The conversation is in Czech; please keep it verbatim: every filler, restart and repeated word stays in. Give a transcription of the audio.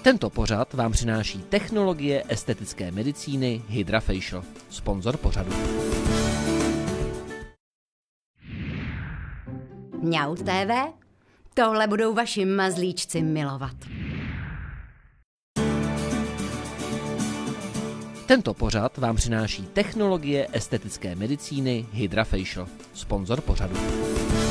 Tento pořad vám přináší technologie estetické medicíny HydraFacial, sponzor pořadu. Mňau té vé, tohle budou vaši mazlíčci milovat. Tento pořad vám přináší technologie estetické medicíny HydraFacial, sponzor pořadu.